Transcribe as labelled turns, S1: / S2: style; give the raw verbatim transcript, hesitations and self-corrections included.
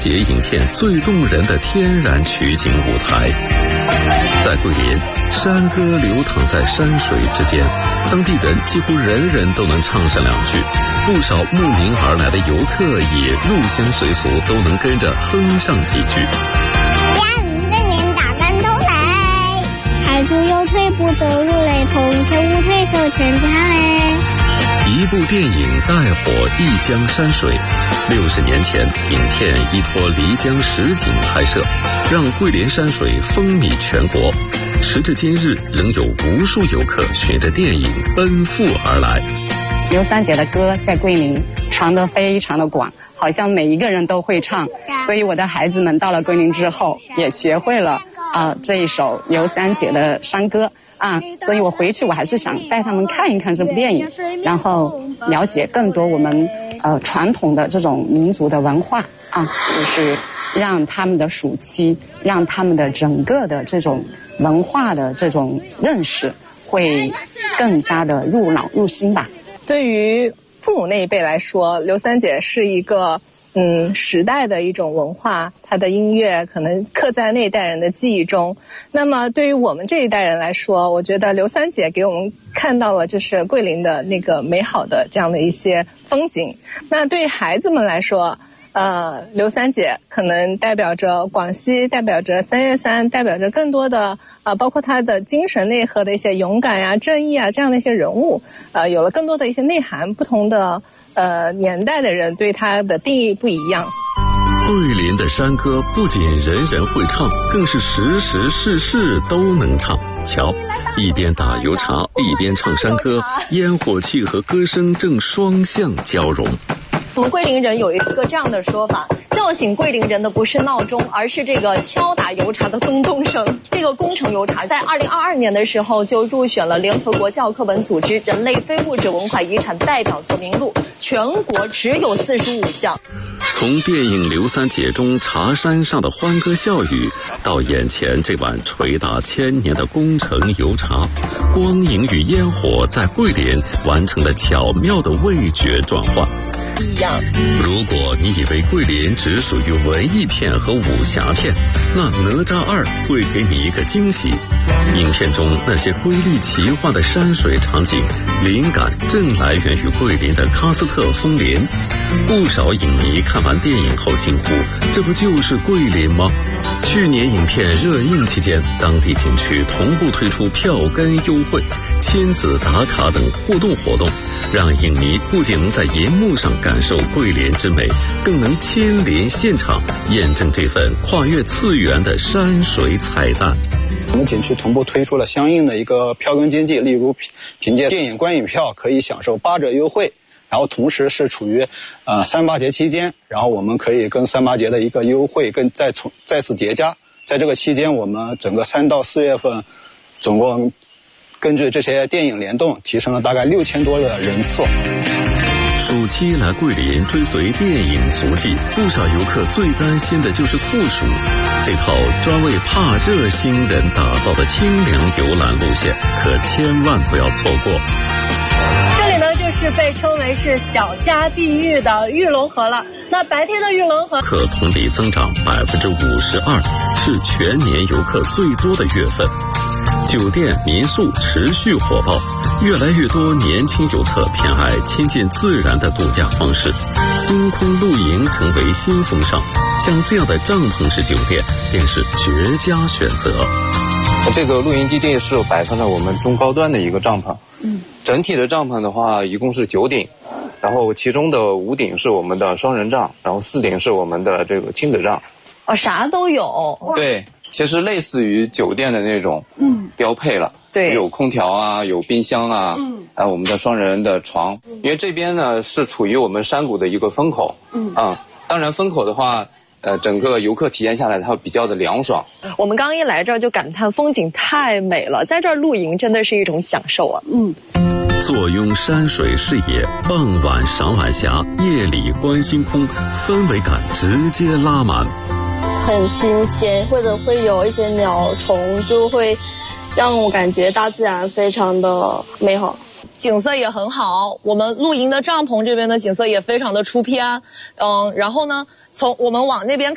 S1: 节影片最动人的天然取景舞台。在桂林，山歌流淌在山水之间，当地人几乎人人都能唱上两句，不少慕名而来的游客也入乡随俗，都能跟着哼上几句。
S2: 抬出右腿不走如雷同，前无腿走千家嘞。
S1: 一部电影带火一江山水。六十年前，影片依托漓江实景拍摄，让桂林山水风靡全国。时至今日，仍有无数游客循着电影奔赴而来。
S3: 刘三姐的歌在桂林传得非常的广，好像每一个人都会唱，所以我的孩子们到了桂林之后也学会了啊、呃、这一首刘三姐的山歌啊，所以我回去我还是想带他们看一看这部电影，然后了解更多我们呃传统的这种民族的文化啊，就是让他们的暑期，让他们的整个的这种文化的这种认识会更加的入脑入心吧。
S4: 对于父母那一辈来说，刘三姐是一个嗯时代的一种文化，她的音乐可能刻在那一代人的记忆中。那么对于我们这一代人来说，我觉得刘三姐给我们看到了就是桂林的那个美好的这样的一些风景。那对于孩子们来说，呃，刘三姐可能代表着广西，代表着三月三，代表着更多的呃，包括她的精神内核的一些勇敢呀、正义啊这样的一些人物，呃，有了更多的一些内涵。不同的呃年代的人对她的定义不一样。
S1: 桂林的山歌不仅人人会唱，更是时时事事都能唱。瞧，一边打油茶一边唱山歌，烟火气和歌声正双向交融。
S5: 我们桂林人有一个这样的说法，叫醒桂林人的不是闹钟，而是这个敲打油茶的咚咚声。这个工程油茶在二零二二年的时候就入选了联合国教科文组织人类非物质文化遗产代表作名录，全国只有四十五项。
S1: 从电影《刘三姐》中茶山上的欢歌笑语，到眼前这碗垂达千年的工程油茶，光影与烟火在桂林完成了巧妙的味觉转换。
S5: 一样。
S1: 如果你以为桂林只属于文艺片和武侠片，那哪吒二会给你一个惊喜。影片中那些瑰丽奇幻的山水场景，灵感正来源于桂林的喀斯特枫林。不少影迷看完电影后惊呼：这不就是桂林吗？去年影片热映期间，当地景区同步推出票根优惠、亲子打卡等互动活动，让影迷不仅能在银幕上感受桂林之美，更能亲临现场验证这份跨越次元的山水彩蛋。
S6: 我们景区同步推出了相应的一个票根经济，例如凭借电影观影票可以享受八折优惠，然后同时是处于呃三八节期间，然后我们可以跟三八节的一个优惠更再从再次叠加。在这个期间，我们整个三到四月份，总共根据这些电影联动，提升了大概六千多的人次。
S1: 暑期来桂林追随电影足迹，不少游客最担心的就是酷暑。这套专为怕热星人打造的清凉游览路线，可千万不要错过。
S7: 这里呢，就是被称为是小家碧玉的玉龙河了。那白天的玉龙河
S1: 可同比增长百分之五十二，是全年游客最多的月份。酒店民宿持续火爆，越来越多年轻游客偏爱亲近自然的度假方式，星空露营成为新风尚。像这样的帐篷式酒店便是绝佳选择。
S8: 这个露营基地是摆放了我们中高端的一个帐篷，嗯，整体的帐篷的话一共是九顶，然后其中的五顶是我们的双人帐，然后四顶是我们的这个亲子帐。
S5: 哦，啥都有。
S8: 对，其实类似于酒店的那种嗯标配了，对，有空调啊，有冰箱啊，嗯，还有我们的双人的床。因为这边呢是处于我们山谷的一个风口，嗯啊，当然风口的话，呃，整个游客体验下来它比较的凉爽。
S5: 我们刚一来这儿就感叹风景太美了，在这儿露营真的是一种享受啊。嗯。
S1: 坐拥山水视野，傍晚赏晚霞，夜里观星空，氛围感直接拉满。
S9: 很新鲜，或者会有一些鸟虫，就会让我感觉大自然非常的美好。
S10: 景色也很好，我们露营的帐篷这边的景色也非常的出片，嗯，然后呢，从我们往那边